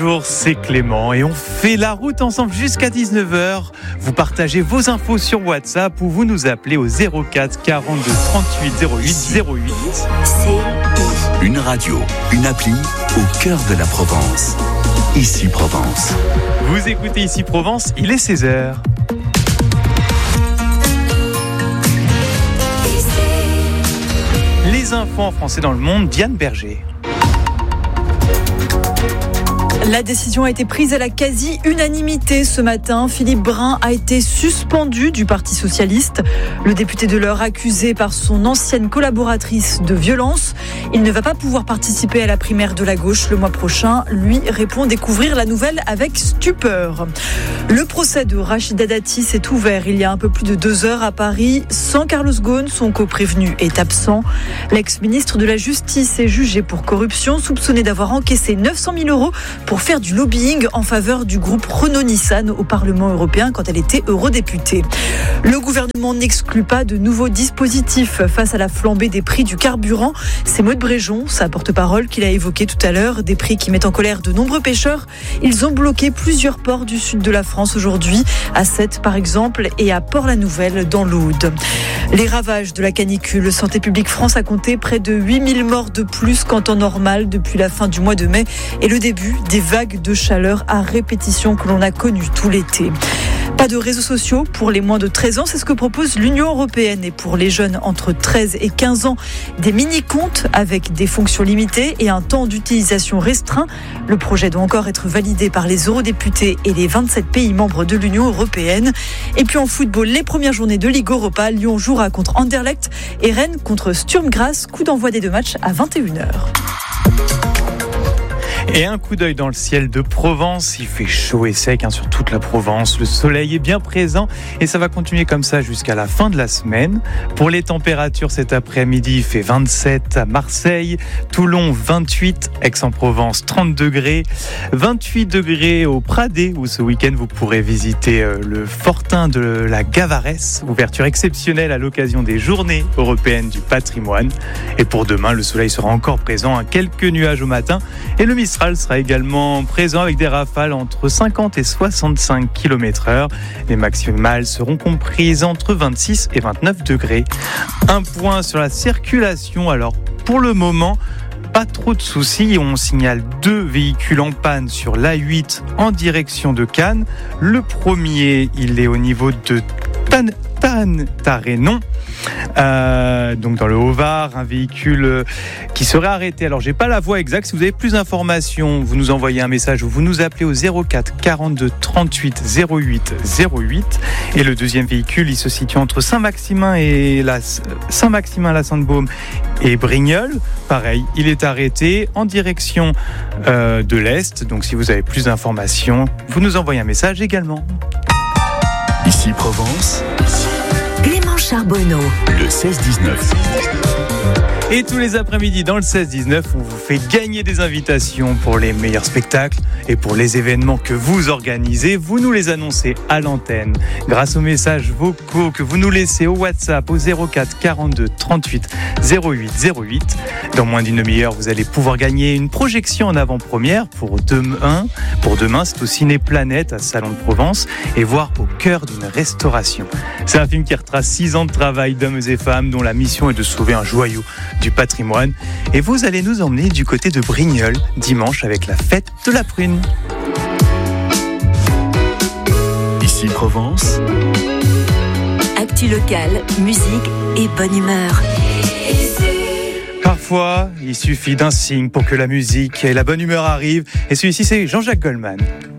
Bonjour, c'est Clément et on fait la route ensemble jusqu'à 19h. Vous partagez vos infos sur WhatsApp ou vous nous appelez au 04 42 38 08 08. Une radio, une appli au cœur de la Provence. Ici Provence. Vous écoutez Ici Provence, il est 16h. Les infos en français dans le monde, Diane Berger. La décision a été prise à la quasi-unanimité ce matin. Philippe Brun a été suspendu du Parti socialiste. Le député de l'Eure, accusé par son ancienne collaboratrice de violence, il ne va pas pouvoir participer à la primaire de la gauche le mois prochain. Lui répond découvrir la nouvelle avec stupeur. Le procès de Rachida Dati s'est ouvert il y a un peu plus de 2 heures à Paris. Sans Carlos Ghosn, son coprévenu est absent. L'ex-ministre de la Justice est jugé pour corruption, soupçonné d'avoir encaissé 900 000 € pour faire du lobbying en faveur du groupe Renault-Nissan au Parlement européen quand elle était eurodéputée. Le gouvernement n'exclut pas de nouveaux dispositifs face à la flambée des prix du carburant. C'est Maud Bréjon, sa porte-parole, qui l'a évoqué tout à l'heure. Des prix qui mettent en colère de nombreux pêcheurs. Ils ont bloqué plusieurs ports du sud de la France aujourd'hui, à Sète par exemple et à Port-la-Nouvelle dans l'Aude. Les ravages de la canicule. Santé publique France a compté près de 8000 morts de plus qu'en temps normal depuis la fin du mois de mai et le début des vagues de chaleur à répétition que l'on a connues tout l'été. Pas de réseaux sociaux pour les moins de 13 ans, c'est ce que propose l'Union européenne. Et pour les jeunes entre 13 et 15 ans, des mini-comptes avec des fonctions limitées et un temps d'utilisation restreint. Le projet doit encore être validé par les eurodéputés et les 27 pays membres de l'Union européenne. Et puis en football, les premières journées de Ligue Europa, Lyon jouera contre Anderlecht et Rennes contre Sturm Graz. Coup d'envoi des 2 matchs à 21h. Et un coup d'œil dans le ciel de Provence, il fait chaud et sec sur toute la Provence, le soleil est bien présent et ça va continuer comme ça jusqu'à la fin de la semaine. Pour les températures cet après-midi, il fait 27 à Marseille, Toulon 28, Aix-en-Provence 30 degrés, 28 degrés au Pradé où ce week-end vous pourrez visiter le fortin de la Gavaresse, ouverture exceptionnelle à l'occasion des journées européennes du patrimoine. Et pour demain, le soleil sera encore présent, quelques nuages au matin et le Mistral sera également présent avec des rafales entre 50 et 65 km/h. Les maximales seront comprises entre 26 et 29 degrés. Un point sur la circulation. Alors, pour le moment, pas trop de soucis. On signale 2 véhicules en panne sur l'A8 en direction de Cannes. Le premier, il est au niveau de Tarénon. Donc dans le Haut-Var, un véhicule qui serait arrêté. Alors j'ai pas la voie exacte. Si vous avez plus d'informations, vous nous envoyez un message ou vous nous appelez au 04 42 38 08 08. Et le deuxième véhicule, il se situe entre Saint-Maximin la Sainte-Baume et Brignoles. Pareil, il est arrêté en direction de l'Est. Donc si vous avez plus d'informations, vous nous envoyez un message également. Ici Provence. Clément Charbonneau. Le 16-19. Et tous les après-midi dans le 16-19, on vous fait gagner des invitations pour les meilleurs spectacles et pour les événements que vous organisez. Vous nous les annoncez à l'antenne grâce aux messages vocaux que vous nous laissez au WhatsApp au 04 42 38 08 08. Dans moins d'une demi-heure, vous allez pouvoir gagner une projection en avant-première pour demain. Pour demain, c'est au Ciné Planète à Salon de Provence et voir au cœur d'une restauration. C'est un film qui retrace 6 ans de travail d'hommes et femmes dont la mission est de sauver un joyau du patrimoine. Et vous allez nous emmener du côté de Brignoles dimanche avec la fête de la prune. Ici Provence. Actu locale, musique et bonne humeur. Parfois, il suffit d'un signe pour que la musique et la bonne humeur arrivent. Et celui-ci, c'est Jean-Jacques Goldman.